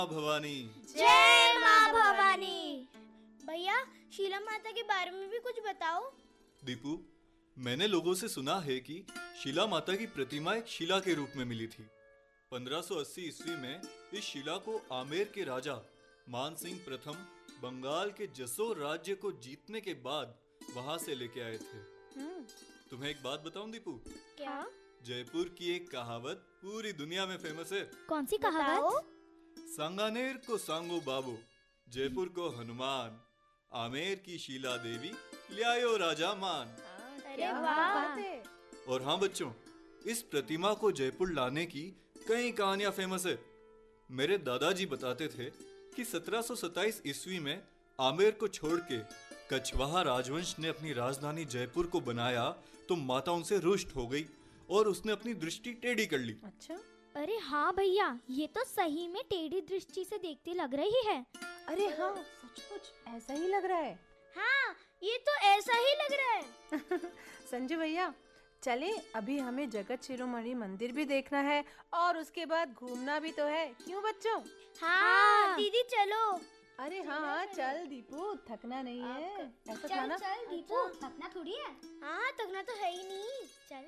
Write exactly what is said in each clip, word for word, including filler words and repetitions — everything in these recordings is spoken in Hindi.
भवानी। जय माँ भवानी। भैया शीला माता के बारे में भी कुछ बताओ। दीपू, मैंने लोगों से सुना है कि शीला माता की प्रतिमा एक शिला के रूप में मिली थी। पंद्रह सौ अस्सी ईस्वी में इस शिला को आमेर के राजा मान सिंह प्रथम बंगाल के जसोर राज्य को जीतने के बाद वहां से लेके आए थे। तुम्हें एक बात बताऊं दीपू? क्या? जयपुर की एक कहावत पूरी दुनिया में फेमस है। कौन सी कहावत? सांगानेर को सांगो बाबू, जयपुर को हनुमान, आमेर की शीला देवी लियायो राजा मान। अरे वाह। और हाँ बच्चों, इस प्रतिमा को जयपुर लाने की कई कहानियां फेमस है। मेरे दादाजी बताते थे कि सत्रह सौ सत्ताईस ईस्वी में आमेर को छोड़ के कछवाहा राजवंश ने अपनी राजधानी जयपुर को बनाया तो माता उनसे रुष्ट हो गई और उसने अपनी दृष्टि टेढ़ी कर ली। अच्छा? अरे हाँ भैया, ये तो सही में टेढ़ी दृष्टि से देखती लग रही है। अरे हाँ, सचमुच ऐसा ही लग रहा है। हाँ, ये तो ऐसा ही लग रहा है। संजू भैया, चले अभी हमें जगत शिरोमणि मंदिर भी देखना है और उसके बाद घूमना भी तो है, क्यों बच्चों? हाँ दीदी चलो। अरे हाँ हाँ चल दीपू, थकना नहीं है, ऐसा था ना? चल दीपू, थकना थोड़ी है। हाँ थकना तो है ही नहीं, चल।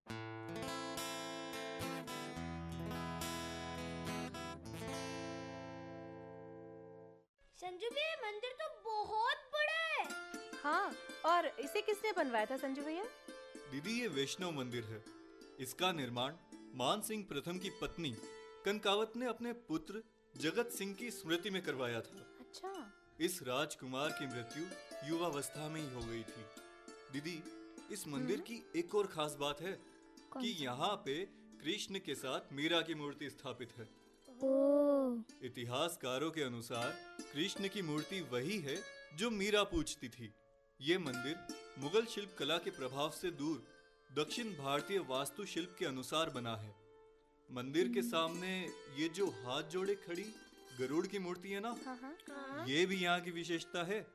संजू भैया, मंदिर तो बहुत बड़ा है। हाँ, और इसे किसने बनवाया था संजू भैया? दीदी, ये वैष्णव मंदिर है। इसका निर्माण मान सिंह प्रथम की पत्नी कनकावत ने अपने पुत्र जगत सिंह की स्मृति में करवाया था। अच्छा। इस राजकुमार की मृत्यु युवावस्था में ही हो गई थी। दीदी, इस मंदिर की एक और खास बात है कि यहाँ पे कृष्ण के साथ मीरा की मूर्ति स्थापित है। ओह। इतिहासकारों के अनुसार कृष्ण की मूर्ति वही है जो मीरा पूजती थी। ये मंदिर मुगल शिल्प कला के प्रभाव से दूर दक्षिण भारतीय वास्तुशिल्प के अनुसार बना है। मंदिर के सामने ये जो हाथ जोड़े खड़ी गरुड़ की मूर्ति है ना, हाँ हाँ। ये भी यहाँ की विशेषता है।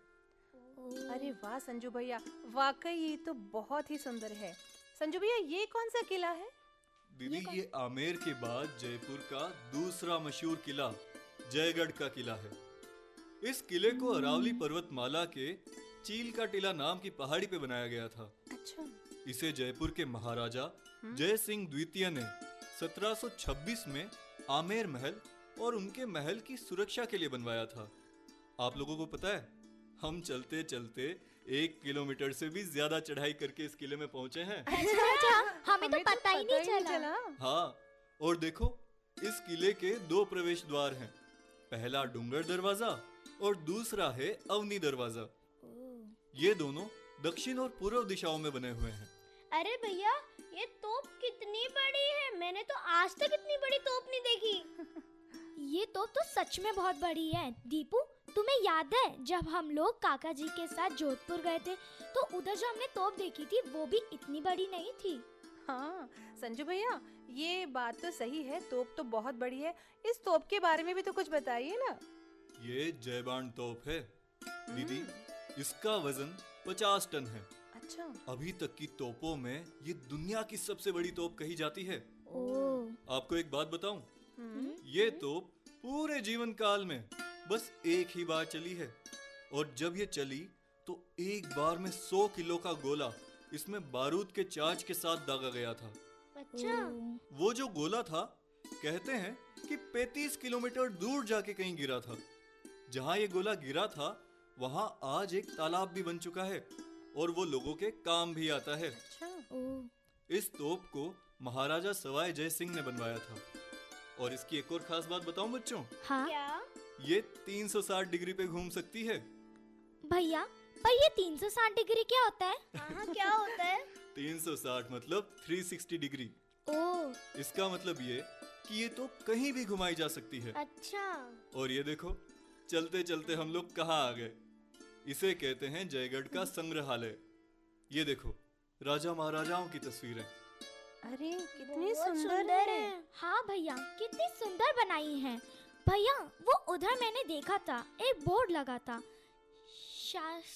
अरे वाह संजू भैया, वाकई ये तो बहुत ही सुंदर है। संजू भैया, ये कौन सा किला है? दीदी, ये, ये आमेर के बाद जयपुर का दूसरा मशहूर किला जयगढ़ का किला है। इस किले को अरावली पर्वतमाला के चील का टीला नाम की पहाड़ी पे बनाया गया था। अच्छा। इसे जयपुर के महाराजा जय सिंह द्वितीय ने सत्रह सौ छब्बीस में आमेर महल और उनके महल की सुरक्षा के लिए बनवाया था। आप लोगों को पता है, हम चलते चलते एक किलोमीटर से भी ज्यादा चढ़ाई करके इस किले में पहुंचे हैं। अच्छा अच्छा, हमें तो पता ही नहीं चला। हाँ, और देखो, इस किले के दो प्रवेश द्वार हैं। पहला डूंगर दरवाजा और दूसरा है अवनी दरवाजा। ये दोनों दक्षिण और पूर्व दिशाओं में बने हुए हैं। अरे भैया, ये तोप कितनी बड़ी है, मैंने तो आज तक इतनी बड़ी तोप नहीं देखी। ये तोप तो सच में बहुत बड़ी है। दीपू, तुम्हें याद है जब हम लोग काका जी के साथ जोधपुर गए थे तो उधर जो हमने तोप देखी थी वो भी इतनी बड़ी नहीं थी। हाँ संजू भैया, ये बात तो सही है, तोप तो बहुत बड़ी है। इस तोप के बारे में भी तो कुछ बताइए ना। ये जयबान तोप है दीदी। इसका वजन पचास टन है। अच्छा। अभी तक की तोपों में ये दुनिया की सबसे बड़ी तोप कही जाती है। ओह। आपको एक बात बताऊं, ये तोप पूरे जीवन काल में बस एक ही बार चली है, और जब ये चली तो एक बार में सौ किलो का गोला इसमें बारूद के चार्ज के साथ दागा गया था। अच्छा। वो जो गोला था, कहते हैं कि पैंतीस किलोमीटर दूर जाके कहीं गिरा था। जहां ये गोला गिरा था वहां आज एक तालाब भी बन चुका है और वो लोगों के काम भी आता है। अच्छा। ओह। इस तोप को महाराजा सवाई जय सिंह ने बनवाया था। और इसकी एक और खास बात बताऊं बच्चों? हाँ? क्या? ये तीन सौ साठ डिग्री पे घूम सकती है। भैया, पर ये तीन सौ साठ डिग्री क्या होता है? हाँ, क्या होता है? तीन सौ साठ मतलब तीन सौ साठ डिग्री। ओह। इसका मतलब ये कि ये तो कहीं भी घुमाई जा सकती है। अच्छा। और ये देखो, चलते चलते हम लोग कहाँ आ गए। इसे कहते हैं जयगढ़ का संग्रहालय। ये देखो, राजा महाराजाओं की तस्वीरें। अरे कितनी बहुत सुंदर, सुंदर है। है। हाँ भैया, कितनी सुंदर बनाई है। भैया, वो उधर मैंने देखा था, एक बोर्ड लगा था,